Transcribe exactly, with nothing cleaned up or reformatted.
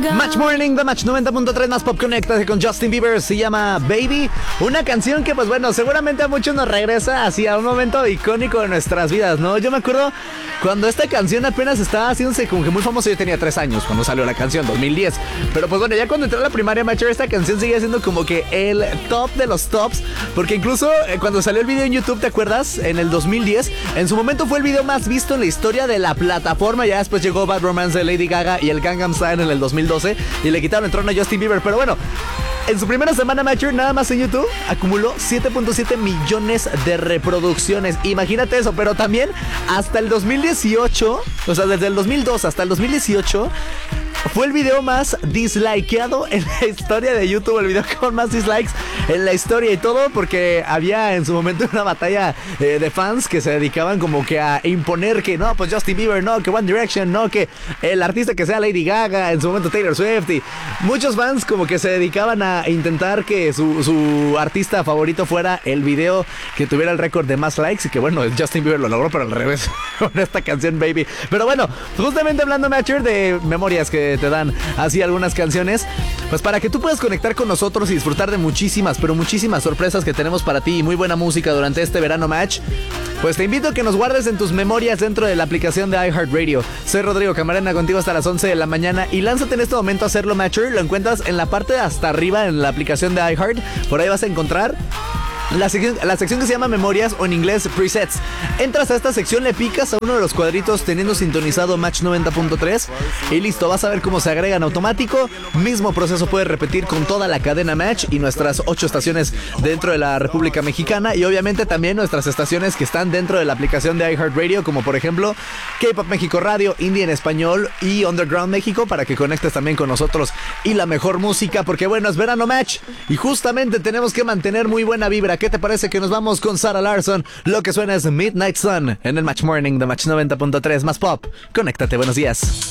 Match Morning de Match noventa punto tres más Pop. Conéctate con Justin Bieber, se llama Baby. Una canción que, pues bueno, seguramente a muchos nos regresa hacia un momento icónico de nuestras vidas, ¿no? Yo me acuerdo cuando esta canción apenas estaba haciéndose como que muy famosa. Yo tenía tres años cuando salió la canción, dos mil diez. Pero pues bueno, ya cuando entré a la primaria, Matcher, esta canción sigue siendo como que el top de los tops. Porque incluso eh, cuando salió el video en YouTube, ¿te acuerdas? En el dos mil diez, en su momento fue el video más visto en la historia de la plataforma. Ya después llegó Bad Romance de Lady Gaga y el Gangnam Style en el dos mil doce y le quitaron el trono a Justin Bieber. Pero bueno, en su primera semana, Matcher, nada más en YouTube acumuló siete punto siete millones de reproducciones. Imagínate eso, pero también hasta el dos mil dieciocho, o sea, desde el dos mil dos hasta el dos mil dieciocho, fue el video más dislikeado en la historia de YouTube, el video con más dislikes en la historia, y todo porque había en su momento una batalla eh, de fans que se dedicaban como que a imponer que no, pues Justin Bieber, no, que One Direction, no, que el artista que sea Lady Gaga, en su momento Taylor Swift, y muchos fans como que se dedicaban a intentar que su, su artista favorito fuera el video que tuviera el récord de más likes, y que bueno, Justin Bieber lo logró, pero al revés con esta canción Baby. Pero bueno, justamente hablando, Matcher, de memorias que te dan así algunas canciones, pues para que tú puedas conectar con nosotros y disfrutar de muchísimas, pero muchísimas sorpresas que tenemos para ti y muy buena música durante este verano, Match, pues te invito a que nos guardes en tus memorias dentro de la aplicación de iHeartRadio. Soy Rodrigo Camarena, contigo hasta las once de la mañana, y lánzate en este momento a hacerlo, Matcher. Lo encuentras en la parte de hasta arriba en la aplicación de iHeart. Por ahí vas a encontrar La sección, la sección que se llama Memorias, o en inglés Presets. Entras a esta sección, le picas a uno de los cuadritos teniendo sintonizado Match noventa punto tres y listo, vas a ver cómo se agrega en automático. Mismo proceso puedes repetir con toda la cadena Match y nuestras ocho estaciones dentro de la República Mexicana, y obviamente también nuestras estaciones que están dentro de la aplicación de iHeartRadio, como por ejemplo K-Pop México Radio, Indie en Español y Underground México, para que conectes también con nosotros y la mejor música, porque bueno, es verano, Match, y justamente tenemos que mantener muy buena vibra. ¿Qué te parece que nos vamos con Sarah Larson? Lo que suena es Midnight Sun en el Match Morning de Match noventa punto tres más Pop. Conéctate, buenos días.